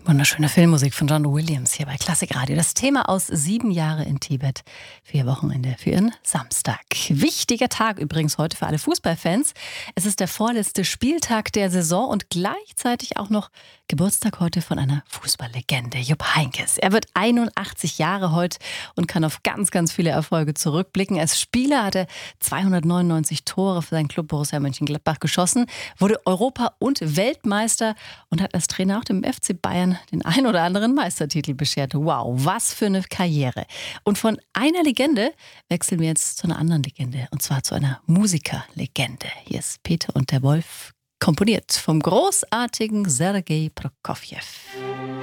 Wunderschöne Filmmusik von John Williams hier bei Klassikradio. Das Thema aus 7 Jahre in Tibet. 4 Wochenende für Ihren Samstag. Wichtiger Tag übrigens heute für alle Fußballfans. Es ist der vorletzte Spieltag der Saison und gleichzeitig auch noch Geburtstag heute von einer Fußballlegende, Jupp Heynckes. Er wird 81 Jahre heute und kann auf ganz, ganz viele Erfolge zurückblicken. Als Spieler hat er 299 Tore für seinen Club Borussia Mönchengladbach geschossen, wurde Europa- und Weltmeister und hat als Trainer auch dem FC Bayern den ein oder anderen Meistertitel beschert. Wow, was für eine Karriere. Und von einer Legende wechseln wir jetzt zu einer anderen Legende. Und zwar zu einer Musikerlegende. Hier ist Peter und der Wolf, komponiert vom großartigen Sergei Prokofjew.